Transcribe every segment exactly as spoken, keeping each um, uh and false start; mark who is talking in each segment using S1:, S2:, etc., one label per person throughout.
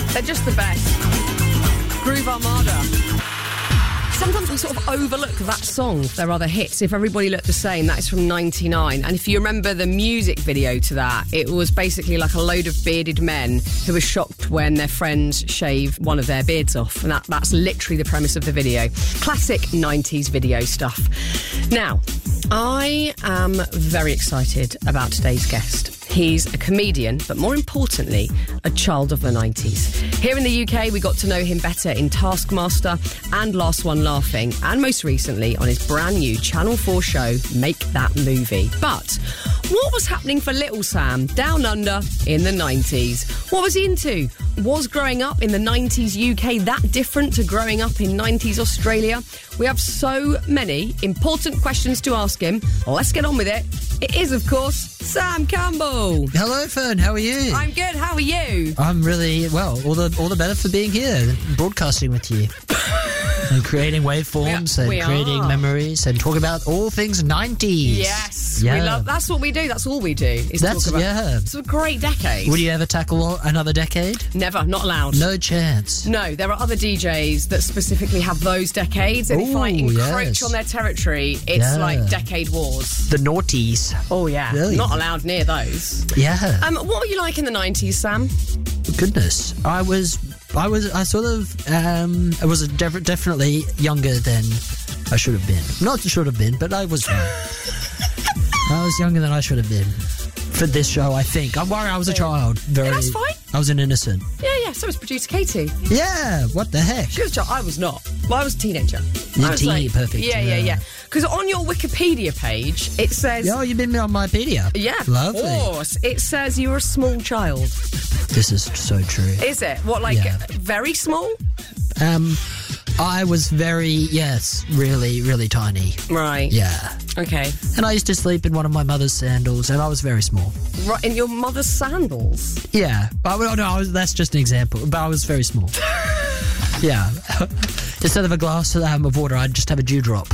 S1: They're just the best. Groove Armada. Sometimes we sort of overlook that song, their other hits. If Everybody Looked the Same, that is from ninety-nine. And if you remember the music video to that, it was basically like a load of bearded men who were shocked when their friends shave one of their beards off. And that, that's literally the premise of the video. Classic nineties video stuff. Now, I am very excited about today's guest. He's a comedian, but more importantly, a child of the nineties. Here in the U K, we got to know him better in Taskmaster and Last One Laughing, and most recently on his brand new Channel four show, Make That Movie. But what was happening for little Sam down under in the nineties? What was he into? Was growing up in the nineties U K that different to growing up in nineties Australia? We have so many important questions to ask him. Let's get on with it. It is, of course, Sam Campbell.
S2: Hello, Fern. How are you?
S1: I'm good. How are you?
S2: I'm really, well, all the all the better for being here, broadcasting with you. And creating waveforms
S1: We are- we
S2: and creating
S1: are.
S2: memories and talking about all things nineties.
S1: Yes.
S2: Yeah.
S1: We love, that's what we do. That's all we do. Is
S2: That's,
S1: talk about,
S2: yeah.
S1: It's a great decade.
S2: Would you ever tackle another decade?
S1: Never. Not allowed.
S2: No chance.
S1: No, there are other D Js that specifically have those decades, and if I
S2: Ooh,
S1: encroach
S2: yes.
S1: on their territory, it's
S2: Yeah.
S1: like decade wars.
S2: The naughties.
S1: Oh, yeah.
S2: Really?
S1: Not allowed near those.
S2: Yeah.
S1: Um, what were you like in the nineties, Sam?
S2: Goodness. I was, I was, I sort of, um, I was def- definitely younger than I should have been. Not should have been, but I was young. I was younger than I should have been. For this show, I think. I'm worried I was a child. Very,
S1: Yeah, that's fine.
S2: I was an innocent.
S1: Yeah, yeah, so was producer Katie.
S2: Yeah, what the heck?
S1: She was a child. I was not. Well, I was a teenager.
S2: You're
S1: I was
S2: teeny, perfect,
S1: Yeah, yeah,
S2: yeah.
S1: yeah. Because on your Wikipedia page, it says...
S2: Oh, you've been on my pedia.
S1: Yeah,
S2: Lovely.
S1: of course. It says you were a small child.
S2: This is so true.
S1: Is it? What, like,
S2: Yeah.
S1: very small?
S2: Um, I was very, yes, really, really tiny.
S1: Right.
S2: Yeah.
S1: Okay.
S2: And I used to sleep in one of my mother's sandals, and I was very small.
S1: Right, in your mother's sandals?
S2: Yeah. But, well, no, I was, that's just an example. But I was very small. Yeah. Instead of a glass um, of water, I'd just have a dewdrop.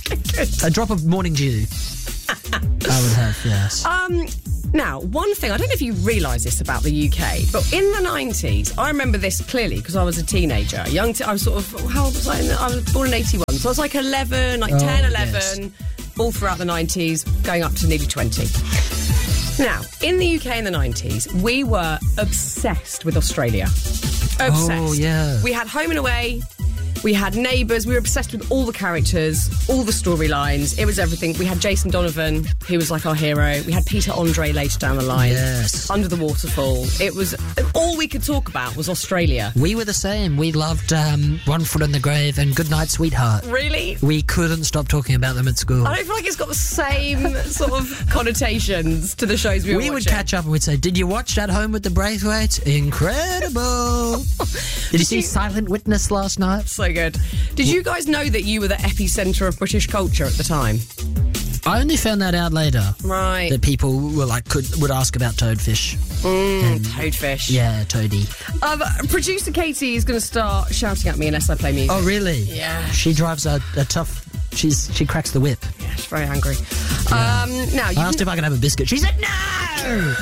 S2: A drop of morning dew. I would have, yes.
S1: Um, now, one thing, I don't know if you realise this about the U K, but in the nineties, I remember this clearly because I was a teenager. A young, t- I was sort of, how old was I? I was born in eighty-one, so I was like eleven, like
S2: Oh,
S1: ten, eleven,
S2: yes.
S1: all throughout the nineties, going up to nearly twenty. Now, in the U K in the nineties, we were obsessed with Australia. Obsessed.
S2: Oh, yeah.
S1: We had Home and Away. We had Neighbours. We were obsessed with all the characters, all the storylines. It was everything. We had Jason Donovan, who was like our hero. We had Peter Andre later down the line.
S2: Yes.
S1: Under the Waterfall. It was... All we could talk about was Australia.
S2: We were the same. We loved um, One Foot in the Grave and Goodnight Sweetheart.
S1: Really?
S2: We couldn't stop talking about them at school.
S1: I don't feel like it's got the same sort of connotations to the shows we were
S2: We would
S1: watching.
S2: catch up and we'd say, did you watch At Home with the Braithwaite? Incredible. Did you see
S1: you-
S2: Silent Witness last night?
S1: So good. Did you guys know that you were the epicentre of British culture at the time?
S2: I only found that out later.
S1: Right.
S2: That people were like could would ask about toadfish.
S1: Mm, toadfish.
S2: Yeah, toady.
S1: Um, producer Katie is going to start shouting at me unless I play music.
S2: Oh, really?
S1: Yeah.
S2: She drives a, a tough. She's she cracks the whip.
S1: Yeah, she's very angry. Um, now, you
S2: I asked
S1: can-
S2: if I could have a biscuit. She said no.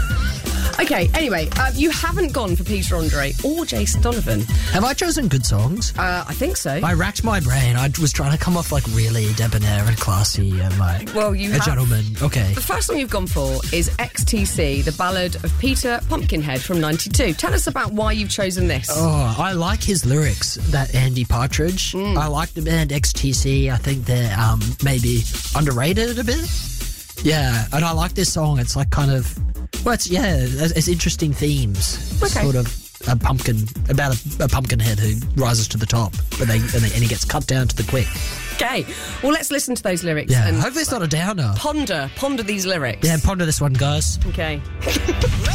S1: Okay, anyway, uh, you haven't gone for Peter Andre or Jason Donovan.
S2: Have I chosen good songs?
S1: Uh, I think so.
S2: I racked my brain. I was trying to come off like really debonair and classy and like
S1: Well, you
S2: a
S1: have.
S2: gentleman. Okay.
S1: The first song you've gone for is X T C, the ballad of Peter Pumpkinhead from ninety-two. Tell us about why you've chosen this.
S2: Oh, I like his lyrics, that Andy Partridge.
S1: Mm.
S2: I like the band X T C. I think they're um, maybe underrated a bit. Yeah, and I like this song. It's like kind of, well, it's, yeah, it's, it's interesting themes.
S1: Okay.
S2: Sort of a pumpkin, about a, a pumpkin head who rises to the top, but they, and, they, and he gets cut down to the quick.
S1: Okay, well, let's listen to those lyrics
S2: Yeah,
S1: and
S2: hopefully it's not a downer.
S1: ponder, ponder these lyrics.
S2: Yeah, ponder this one, guys.
S1: Okay.